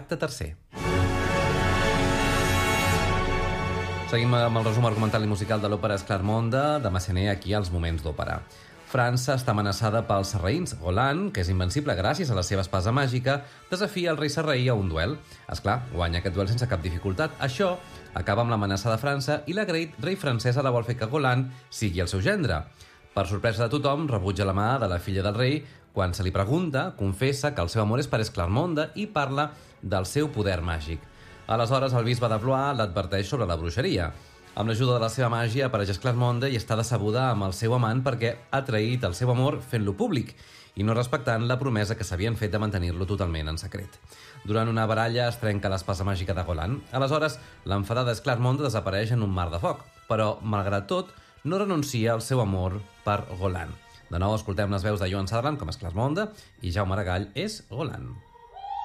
acte tercer. Seguim amb el resum argumental i musical de l'òpera Esclarmonde de Massenet aquí als Moments d'Òpera. França està amenaçada pels sarraïns. Roland, que és invencible gràcies a la seva espasa màgica, desafia el rei sarraí a un duel. Esclar, guanya aquest duel sense cap dificultat. Això acaba amb l'amenaça de França i l'agraït rei francès la vol fer que Roland sigui el seu gendre. Per sorpresa de tothom, rebutja la mà de la filla del rei. Quan se li pregunta, confessa que el seu amor és per Esclarmonde i parla del seu poder màgic. Aleshores, el bisbe de Blois l'adverteix sobre la bruixeria. Amb l'ajuda de la seva màgia apareix Esclarmonde i està decebuda amb el seu amant perquè ha traït el seu amor fent-lo públic i no respectant la promesa que s'havien fet de mantenir-lo totalment en secret. Durant una baralla es trenca l'espasa màgica de Roland. Aleshores, l'enfadada Esclarmonde desapareix en un mar de foc, però, malgrat tot, no renuncia al seu amor per Roland. De nou, escoltem les veus de Joan Sutherland com Esclarmonde i Jaume Aragall és Roland.